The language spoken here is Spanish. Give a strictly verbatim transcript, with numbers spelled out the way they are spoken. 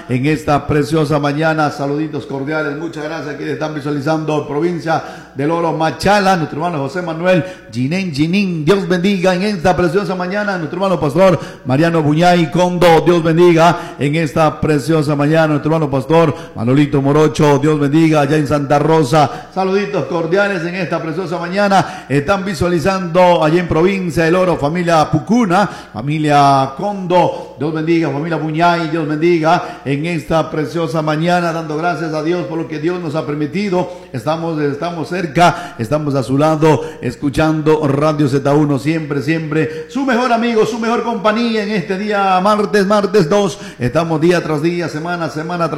en esta preciosa mañana. Saluditos cordiales, muchas gracias a quienes están visualizando provincia del Oro Machala, nuestro hermano José Manuel Ginén Ginin, Dios bendiga en esta preciosa mañana, nuestro hermano pastor Mariano Buñay Condo, Dios bendiga en esta preciosa mañana, nuestro hermano pastor Manolito Morocho, Dios bendiga allá en Santa Rosa. Saluditos cordiales en esta preciosa mañana. Están visualizando allá en provincia del Oro, familia Pucuna, familia Condo, Dios bendiga, familia Buñay, Dios bendiga en esta preciosa mañana, dando gracias a Dios por lo que Dios nos ha permitido. Estamos, estamos cerca, estamos a su lado, escuchando Radio Z uno, siempre, siempre, su mejor amigo, su mejor compañía en este día martes, martes dos. Estamos día tras día, semana, semana tras